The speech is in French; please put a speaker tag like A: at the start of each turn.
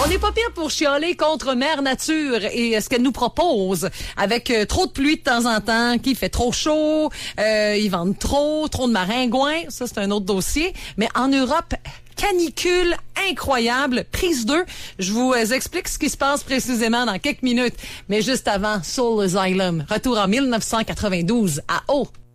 A: On n'est pas pire pour chialer contre Mère Nature et ce qu'elle nous propose avec trop de pluie de temps en temps, qu'il fait trop chaud, ils vendent trop de maringouins, ça c'est un autre dossier. Mais en Europe, canicule incroyable, prise 2. Je vous explique ce qui se passe précisément dans quelques minutes. Mais juste avant, Soul Asylum, retour en 1992 à Eau.